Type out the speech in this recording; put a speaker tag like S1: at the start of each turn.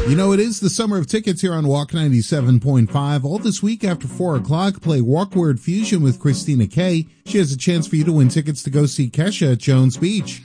S1: You know, it is the summer of tickets here on Walk 97.5. All this week after 4 o'clock, play Walk Word Fusion with Christina Kay. She has a chance for you to win tickets to go see Kesha at Jones Beach.